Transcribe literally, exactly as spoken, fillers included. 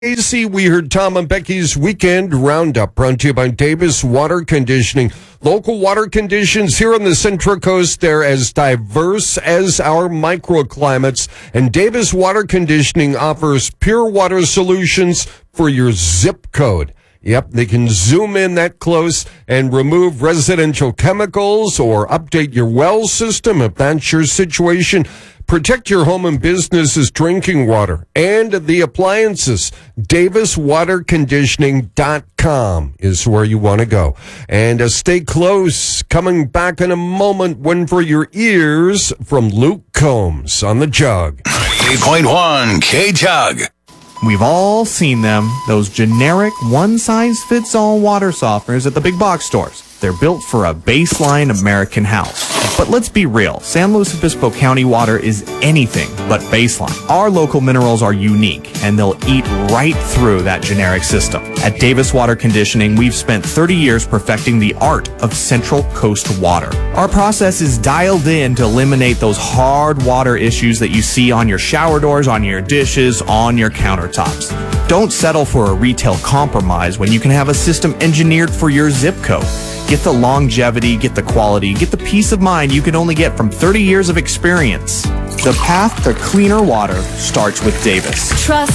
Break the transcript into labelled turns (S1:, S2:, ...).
S1: Casey, we heard Tom and Becky's Weekend Roundup, brought to you by Davis Water Conditioning. Local water conditions here on the Central Coast, they're as diverse as our microclimates, and Davis Water Conditioning offers pure water solutions for your zip code. Yep, they can zoom in that close and remove residential chemicals or update your well system if that's your situation. Protect your home and business's drinking water and the appliances. Davis Water Conditioning dot com is where you want to go. And uh, stay close. Coming back in a moment. One for your ears from Luke Combs on the Jug.
S2: eight point one K-Jug.
S3: We've all seen them, those generic one-size-fits-all water softeners at the big box stores. They're built for a baseline American house. But let's be real, San Luis Obispo County water is anything but baseline. Our local minerals are unique, and they'll eat right through that generic system. At Davis Water Conditioning, we've spent thirty years perfecting the art of Central Coast water. Our process is dialed in to eliminate those hard water issues that you see on your shower doors, on your dishes, on your countertops. Don't settle for a retail compromise when you can have a system engineered for your zip code. Get the longevity, get the quality, get the peace of mind you can only get from thirty years of experience. The path to cleaner water starts with Davis.
S4: Trust